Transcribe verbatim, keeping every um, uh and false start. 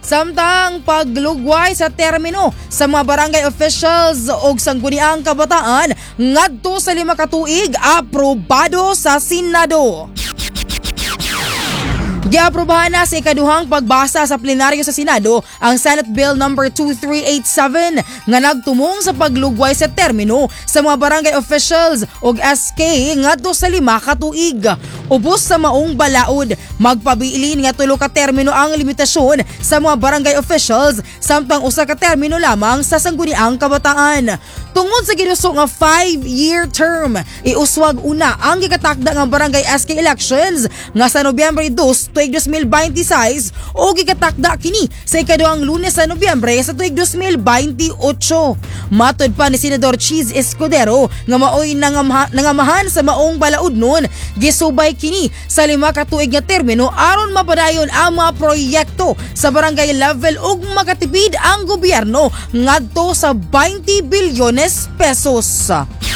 Samtang paglugway sa termino sa mga barangay officials o sangguniang kabataan ngadto sa lima ka tuig aprobado sa Senado. Giaprobahan na sa ikaduhang pagbasa sa plenaryo sa Senado ang Senate Bill number two three eight seven nga nagtumong sa paglugway sa termino sa mga barangay officials ug S K ngadto sa lima ka tuig. Ubos sa maong balaod, magpabilin nga tulo ka termino ang limitasyon sa mga barangay officials samtang usa ka termino lamang sa sangguniang kabataan. Tungod sa ginuso nga five-year term, iuswag una ang gikatakda nga barangay S K elections nga sa Nobyembre two tuig two thousand twenty-six o gikatakda kini sa ikaduhang Lunes sa Nobyembre sa tuig two thousand twenty-eight. Matod pa ni Senador Cheese Escudero nga maoy nangamahan, nangamahan sa maong balaod nun, gisubay kini sa lima ka tuig nga termino aron mapadayon ang mga proyekto sa barangay level ug makatipid ang gobyerno ngadto sa twenty bilyones pesos.